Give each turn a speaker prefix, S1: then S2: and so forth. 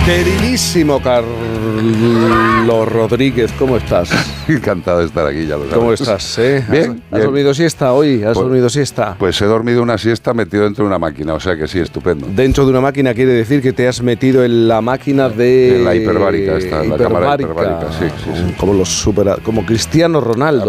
S1: Queridísimo Carlos Rodríguez, ¿cómo estás?
S2: Encantado de estar aquí, ya lo sabes.
S1: ¿Cómo estás?
S2: Bien.
S1: ¿Has dormido siesta hoy? ¿Has dormido siesta?
S2: Pues he dormido una siesta metido dentro de una máquina, o sea que sí, estupendo.
S1: Dentro de una máquina quiere decir que te has metido en la máquina de...
S2: En la hiperbárica, la cámara hiperbárica, sí.
S1: Como Cristiano Ronaldo.